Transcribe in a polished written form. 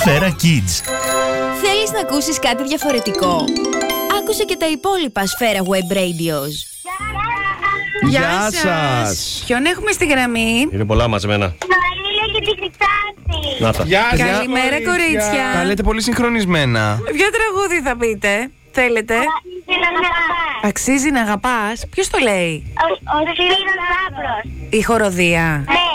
Σφαίρα Kids. Θέλεις να ακούσεις κάτι διαφορετικό? Άκουσε και τα υπόλοιπα Σφαίρα Web Radios. Γεια σας. Ποιον έχουμε στη γραμμή? Είναι πολλά μαζεμένα. Να τα. Καλημέρα, κορίτσια. Τα λέτε πολύ συγχρονισμένα. Ποιο τραγούδι θα πείτε? Θέλετε? Αξίζει να αγαπάς. Ποιος το λέει? Ο Σπύρος Λάμπρος. Η χοροδία. Ναι.